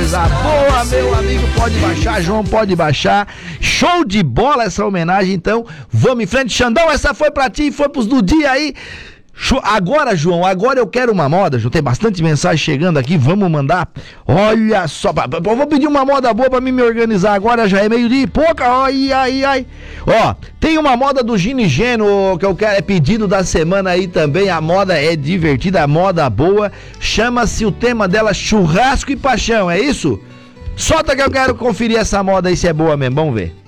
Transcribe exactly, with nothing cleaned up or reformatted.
organizar. Boa, meu amigo, pode baixar, João, pode baixar. Show de bola essa homenagem, então. Vamos em frente, Xandão, essa foi pra ti, foi pros do dia aí. Agora, João, agora eu quero uma moda, João, tem bastante mensagem chegando aqui, vamos mandar. Olha só, eu vou pedir uma moda boa pra mim me organizar agora, já é meio-dia e pouca, ai, ai, ai. Ó, tem uma moda do Gino Geno que eu quero, é pedido da semana aí também, a moda é divertida, a moda boa, chama-se o tema dela Churrasco e Paixão, é isso? Solta que eu quero conferir essa moda aí se é boa mesmo, vamos ver.